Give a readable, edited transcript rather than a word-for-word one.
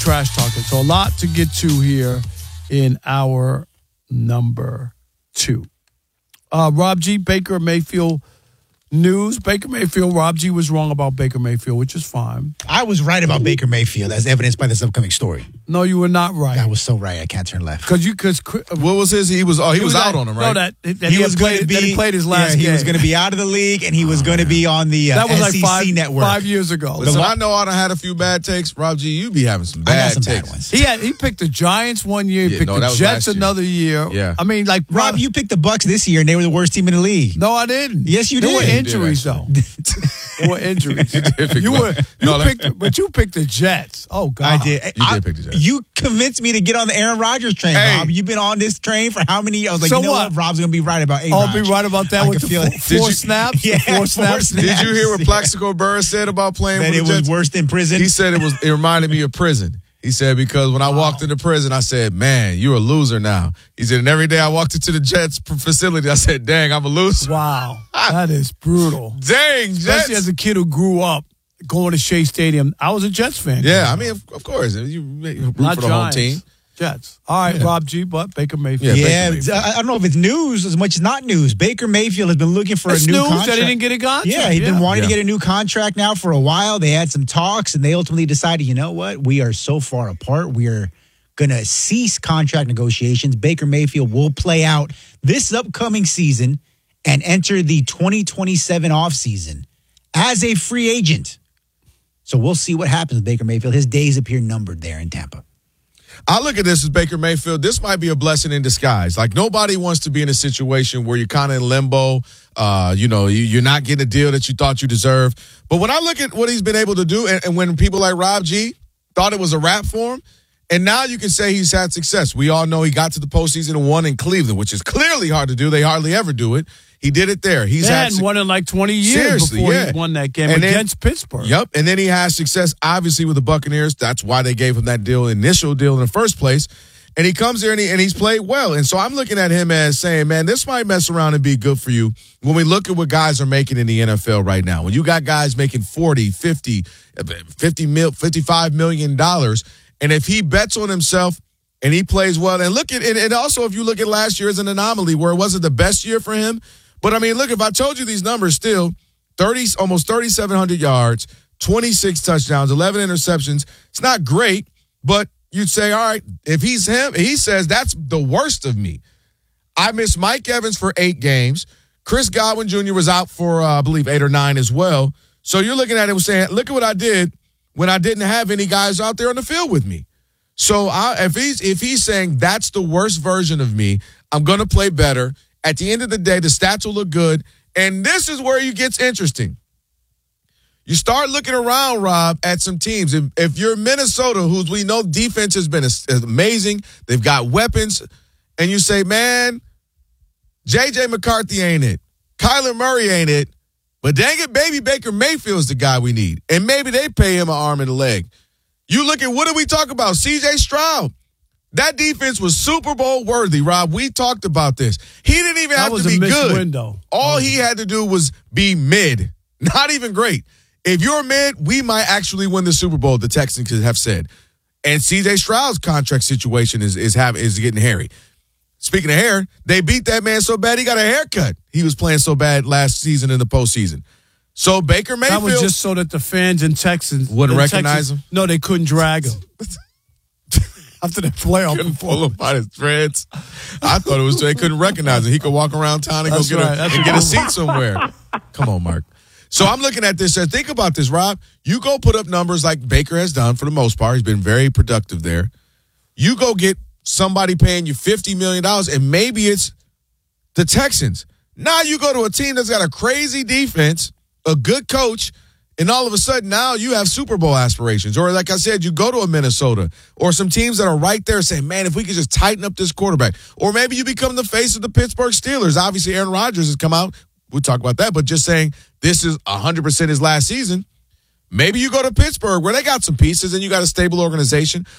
Trash talking. So a lot to get to here in our number 2. Rob G, Baker Mayfield news. Baker Mayfield, Rob G was wrong about Baker Mayfield, which is fine. I was right about Baker Mayfield, as evidenced by this upcoming story. No, you were not right. I was so right. I can't turn left. Because what was his? He was out on him, right? No, that he was going to be. That he played his last game. He was going to be out of the league, and he was going to be on the that was SEC like network 5 years ago. Listen, I know I done had a few bad takes. Rob G, you be having some bad takes. Bad ones. He picked the Giants one year. He picked the Jets another year. Yeah. I mean, like Rob, you picked the Bucks this year, and they were the worst team in the league. No, I didn't. Yes, you did. There were injuries though. There were injuries. You picked the Jets. Oh God, I did. You did pick the Jets. You convinced me to get on the Aaron Rodgers train, Rob. You've been on this train for how many years? I was like, so what? Rob's going to be right about A-Rod. I'll be right about that with the four snaps. Yeah, four snaps. Did you hear what Plaxico Burress said about playing with the Jets? That it was worse than prison? He said it reminded me of prison. He said, because when I walked into prison, I said, man, you're a loser now. He said, and every day I walked into the Jets facility, I said, dang, I'm a loser. Wow. That is brutal. Dang, Especially Jets. as a kid who grew up going to Shea Stadium. I was a Jets fan. Yeah, I mean, of course. You root Not for the Giants. home team. Jets. All right, Rob G, but Baker Mayfield. Yeah, Baker Mayfield. I don't know if it's news as much as not news. Baker Mayfield has been looking for It's a new news contract. that he didn't get a contract. Yeah, he's been wanting to get a new contract now for a while. They had some talks, and they ultimately decided, you know what? We are so far apart. We are going to cease contract negotiations. Baker Mayfield will play out this upcoming season and enter the 2027 offseason as a free agent. So we'll see what happens with Baker Mayfield. His days appear numbered there in Tampa. I look at this as Baker Mayfield. This might be a blessing in disguise. Like, nobody wants to be in a situation where you're kind of in limbo. You're not getting a deal that you thought you deserved. But when I look at what he's been able to do, and when people like Rob G thought it was a wrap for him, and now you can say he's had success. We all know he got to the postseason and won in Cleveland, which is clearly hard to do. They hardly ever do it. He did it there. He hadn't won in like 20 years before he won that game against Pittsburgh. Yep, and then he has success, obviously, with the Buccaneers. That's why they gave him that initial deal in the first place. And he comes there and he's played well. And so I'm looking at him as saying, man, this might mess around and be good for you when we look at what guys are making in the NFL right now. When you got guys making $40, $50, $55 million, and if he bets on himself and he plays well, and look at it, and also if you look at last year as an anomaly where it wasn't the best year for him. But I mean, look, if I told you these numbers still, almost 3,700 yards, 26 touchdowns, 11 interceptions, it's not great, but you'd say, all right, if he's him, he says that's the worst of me. I missed Mike Evans for 8 games. Chris Godwin Jr. was out for, I believe, 8 or 9 as well. So you're looking at it and saying, look at what I did when I didn't have any guys out there on the field with me. So if he's saying that's the worst version of me, I'm going to play better. At the end of the day, the stats will look good. And this is where it gets interesting. You start looking around, Rob, at some teams. If you're Minnesota, whose we know defense has been amazing, they've got weapons, and you say, man, J.J. McCarthy ain't it. Kyler Murray ain't it. But dang it, baby, Baker Mayfield's the guy we need. And maybe they pay him an arm and a leg. You look at, what did we talk about? C.J. Stroud. That defense was Super Bowl worthy, Rob. We talked about this. He didn't even have to be good. Window. All he had to do was be mid. Not even great. If you're mid, we might actually win the Super Bowl, the Texans have said. And C.J. Stroud's contract situation is getting hairy. Speaking of hair, they beat that man so bad he got a haircut. He was playing so bad last season in the postseason. So Baker Mayfield. That was just so that the fans in Texas wouldn't recognize him? No, they couldn't drag him. After the playoff, couldn't pull him by his threads. I thought it was so they couldn't recognize him. He could walk around town and get a seat somewhere. Come on, Mark. So I'm looking at this. Think about this, Rob. You go put up numbers like Baker has done for the most part. He's been very productive there. You go get somebody paying you $50 million, and maybe it's the Texans. Now you go to a team that's got a crazy defense, a good coach, and all of a sudden now you have Super Bowl aspirations. Or like I said, you go to a Minnesota or some teams that are right there saying, man, if we could just tighten up this quarterback. Or maybe you become the face of the Pittsburgh Steelers. Obviously, Aaron Rodgers has come out. We'll talk about that. But just saying this is 100% his last season. Maybe you go to Pittsburgh where they got some pieces and you got a stable organization.